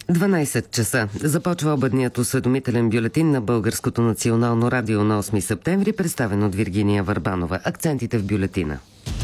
12 часа. Започва обедният осведомителен бюлетин на Българското национално радио на 8 септември, представен от Виргиния Върбанова. Акцентите в бюлетина.